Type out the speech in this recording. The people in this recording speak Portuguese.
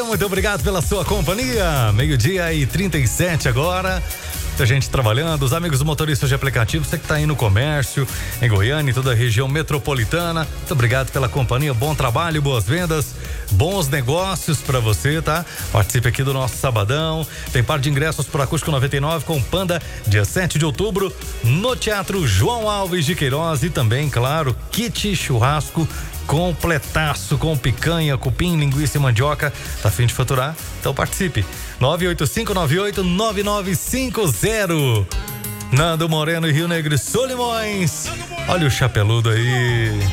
muito obrigado pela sua companhia. 12:37 agora. Muita gente trabalhando, os amigos motoristas de aplicativo, você que está aí no comércio, em Goiânia, em toda a região metropolitana. Muito obrigado pela companhia, bom trabalho, boas vendas, bons negócios para você, tá? Participe aqui do nosso sabadão. Tem par de ingressos para Acústico 99 com Panda, dia 7 de outubro, no Teatro João Alves de Queiroz e também, claro, kit churrasco completaço com picanha, cupim, linguiça e mandioca. Tá a fim de faturar? Então participe. 985989950. Nando Moreno e Rio Negro e Solimões. Olha o chapeludo aí.